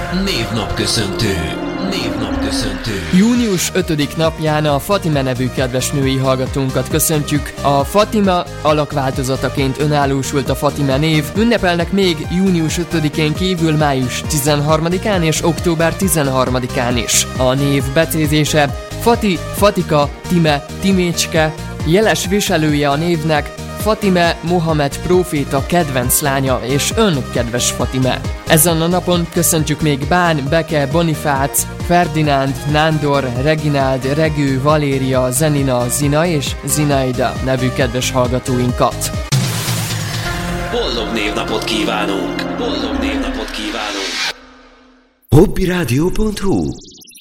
Névnapköszöntő. Június 5. napján a Fatime nevű kedves női hallgatónkat köszöntjük. A Fatima alakváltozataként önállósult a Fatime név. Ünnepelnek még június 5-én kívül május 13-án és október 13-án is. A név becézése Fati, Fatika, Time, Timécske. Jeles viselője a névnek Fatime Mohamed próféta kedvenc lánya, és ön, kedves Fatime. Ezen a napon köszöntjük még Bán, Beke, Bonifác, Ferdinánd, Nándor, Regináld, Regő, Valéria, Zenina, Zina és Zinaida nevű kedves hallgatóinkat. Boldog névnapot kívánunk! Hobbyradio.hu